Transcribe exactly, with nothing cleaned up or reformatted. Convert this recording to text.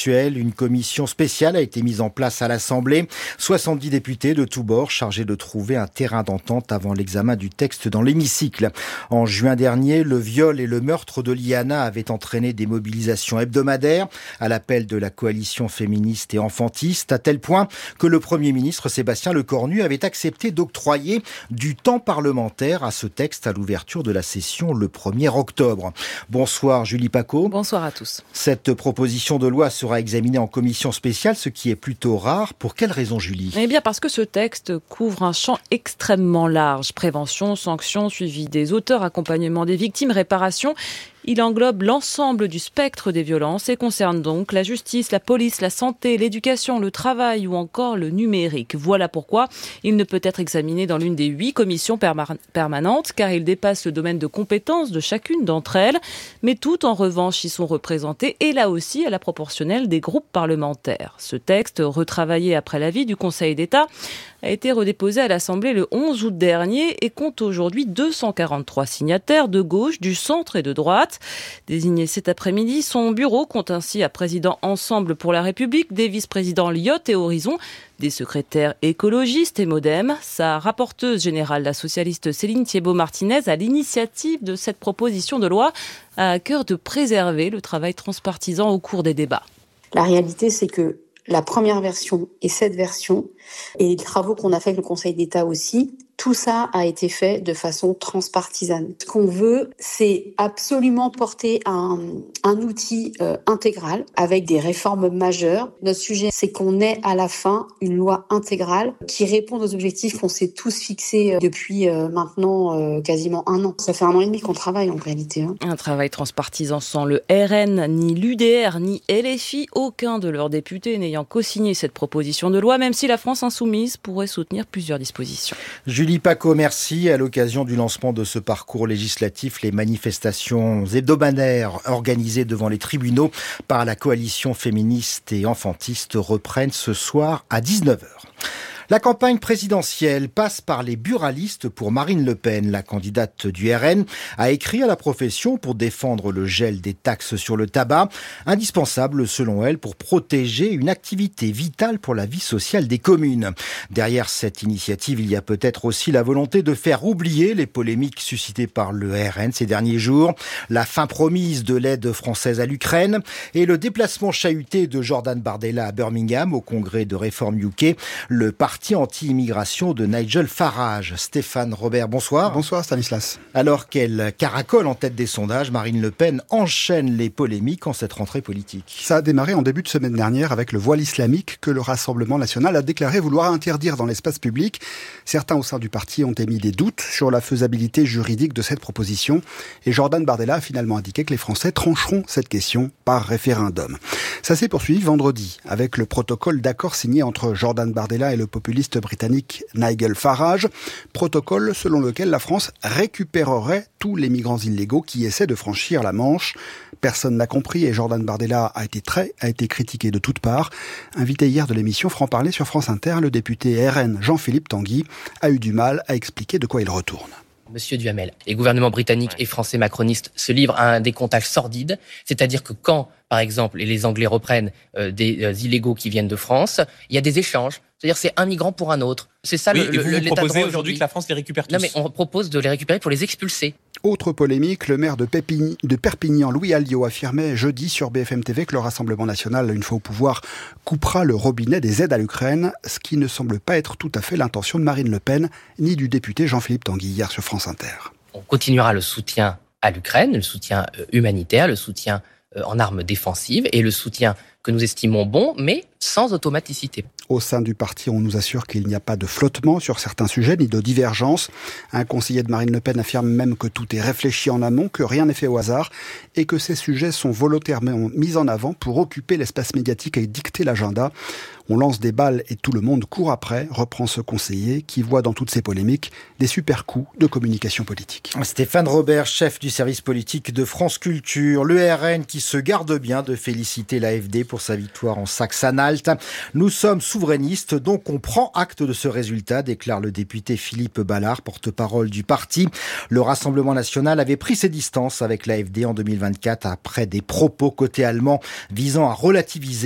présidentielle, une commission spéciale a été mise en place à l'Assemblée. soixante-dix députés de tous bords chargés de trouver un terrain d'entente avant l'examen du texte dans l'hémicycle. En juin dernier, le viol et le meurtre de Liana avaient entraîné des mobilisations hebdomadaires à l'appel de la coalition féministe et enfantiste, à tel point que le Premier ministre Sébastien Lecornu avait accepté d'octroyer du temps parlementaire à ce texte à l'ouverture de la session le premier octobre. Bonsoir Julie Pacaud. Bonsoir à tous. Cette proposition de loi sera examinée en commission spéciale, ce qui est plutôt rare. Pour quelle raison, Julie ? Eh bien parce que ce texte couvre un champ extrêmement large. Prévention, sanctions, suivi des auteurs, accompagnement des victimes, réparation. Il englobe l'ensemble du spectre des violences et concerne donc la justice, la police, la santé, l'éducation, le travail ou encore le numérique. Voilà pourquoi il ne peut être examiné dans l'une des huit commissions perma- permanentes car il dépasse le domaine de compétence de chacune d'entre elles. Mais toutes, en revanche, y sont représentées et là aussi à la proportionnelle des groupes parlementaires. Ce texte, retravaillé après l'avis du Conseil d'État, a été redéposé à l'Assemblée le onze août dernier et compte aujourd'hui deux cent quarante-trois signataires de gauche, du centre et de droite. Désigné cet après-midi, son bureau compte ainsi à président Ensemble pour la République, des vice-présidents Lyotte et Horizon, des secrétaires écologistes et Modem. Sa rapporteuse générale, la socialiste Céline Thiébaut-Martinez, à l'initiative de cette proposition de loi, a à cœur de préserver le travail transpartisan au cours des débats. La réalité, c'est que la première version et cette version, et les travaux qu'on a fait avec le Conseil d'État aussi, tout ça a été fait de façon transpartisane. Ce qu'on veut, c'est absolument porter un, un outil euh, intégral avec des réformes majeures. Notre sujet, c'est qu'on ait à la fin une loi intégrale qui réponde aux objectifs qu'on s'est tous fixés depuis euh, maintenant euh, quasiment un an. Ça fait un an et demi qu'on travaille en réalité. Hein. Un travail transpartisan sans le R N, ni l'U D R, ni L F I, aucun de leurs députés n'ayant co-signé cette proposition de loi, même si la France insoumise pourrait soutenir plusieurs dispositions. Julie Pacaud, merci. À l'occasion du lancement de ce parcours législatif, les manifestations hebdomadaires organisées devant les tribunaux par la coalition féministe et enfantiste reprennent ce soir à dix-neuf heures. La campagne présidentielle passe par les buralistes pour Marine Le Pen. La candidate du R N a écrit à la profession pour défendre le gel des taxes sur le tabac, indispensable selon elle pour protéger une activité vitale pour la vie sociale des communes. Derrière cette initiative, il y a peut-être aussi la volonté de faire oublier les polémiques suscitées par le R N ces derniers jours, la fin promise de l'aide française à l'Ukraine et le déplacement chahuté de Jordan Bardella à Birmingham au congrès de réforme U K, le parti anti-immigration de Nigel Farage. Stéphane Robert, bonsoir. Bonsoir Stanislas. Alors qu'elle caracole en tête des sondages, Marine Le Pen enchaîne les polémiques en cette rentrée politique. Ça a démarré en début de semaine dernière avec le voile islamique que le Rassemblement national a déclaré vouloir interdire dans l'espace public. Certains au sein du parti ont émis des doutes sur la faisabilité juridique de cette proposition et Jordan Bardella a finalement indiqué que les Français trancheront cette question par référendum. Ça s'est poursuivi vendredi avec le protocole d'accord signé entre Jordan Bardella et le populiste britannique Nigel Farage, protocole selon lequel la France récupérerait tous les migrants illégaux qui essaient de franchir la Manche. Personne n'a compris et Jordan Bardella a été très, a été critiqué de toutes parts. Invité hier de l'émission Franc-Parler sur France Inter, le député R N Jean-Philippe Tanguy a eu du mal à expliquer de quoi il retourne. Monsieur Duhamel, les gouvernements britanniques et français macronistes se livrent à un décomptage sordide, c'est-à-dire que quand, par exemple, les Anglais reprennent euh, des euh, illégaux qui viennent de France, il y a des échanges. C'est-à-dire c'est un migrant pour un autre. C'est ça oui, le, et vous, le, vous l'état proposez droit aujourd'hui que la France les récupère tous. Non mais on propose de les récupérer pour les expulser. Autre polémique, le maire de, Pépigny, de Perpignan, Louis Alliot, affirmait jeudi sur B F M T V que le Rassemblement national, une fois au pouvoir, coupera le robinet des aides à l'Ukraine, ce qui ne semble pas être tout à fait l'intention de Marine Le Pen, ni du député Jean-Philippe Tanguy hier sur France Inter. On continuera le soutien à l'Ukraine, le soutien humanitaire, le soutien en armes défensives et le soutien que nous estimons bon, mais sans automaticité. Au sein du parti, on nous assure qu'il n'y a pas de flottement sur certains sujets, ni de divergence. Un conseiller de Marine Le Pen affirme même que tout est réfléchi en amont, que rien n'est fait au hasard, et que ces sujets sont volontairement mis en avant pour occuper l'espace médiatique et dicter l'agenda. On lance des balles et tout le monde court après, reprend ce conseiller qui voit dans toutes ces polémiques des super coups de communication politique. Stéphane Robert, chef du service politique de France Culture, le R N qui se garde bien de féliciter l'A F D pour sa victoire en Saxe-Anhalt. Nous sommes souverainistes, donc on prend acte de ce résultat, déclare le député Philippe Ballard, porte-parole du parti. Le Rassemblement national avait pris ses distances avec l'A F D en deux mille vingt-quatre après des propos côté allemand visant à relativiser